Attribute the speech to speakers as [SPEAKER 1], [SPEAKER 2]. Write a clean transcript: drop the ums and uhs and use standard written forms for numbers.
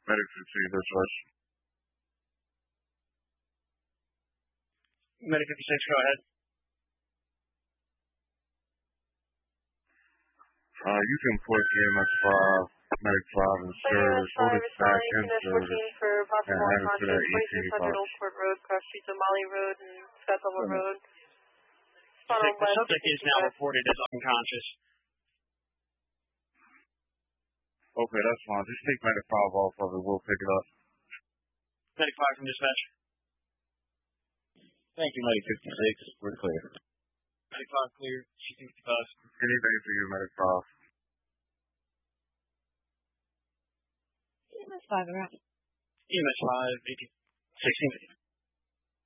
[SPEAKER 1] Medic 56, dispatch.
[SPEAKER 2] Medic 56, go ahead.
[SPEAKER 1] You can put EMS 5, Medic 5 in service, hold it back in service, and head to that ECD box.
[SPEAKER 3] Old Court Road, cross streets of Molly Road and Scott Double Road.
[SPEAKER 2] The subject is now reported as unconscious.
[SPEAKER 1] Okay, that's fine. Just take Medic 5 off of it. We'll pick it up.
[SPEAKER 2] Medic 5 from dispatch.
[SPEAKER 4] Thank you, Medic 56. We're clear.
[SPEAKER 2] Medic 5 clear. C-65.
[SPEAKER 1] Anything for you, Medic 5.
[SPEAKER 3] EMS 5 around.
[SPEAKER 2] EMS 5, 1650.